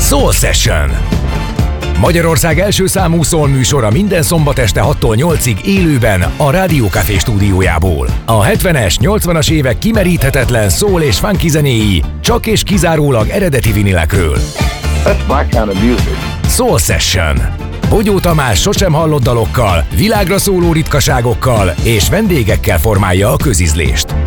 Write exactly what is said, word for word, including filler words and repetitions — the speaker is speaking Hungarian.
Soul Session. Magyarország első számú soul műsora minden szombat este hattól nyolcig élőben a Rádió Café stúdiójából. A hetvenes, nyolcvanas évek kimeríthetetlen soul és funky zenéi csak és kizárólag eredeti vinilekről. That's my kind of music. Soul Session. Bogyó Tamás sosem hallott dalokkal, világra szóló ritkaságokkal és vendégekkel formálja a közizlést.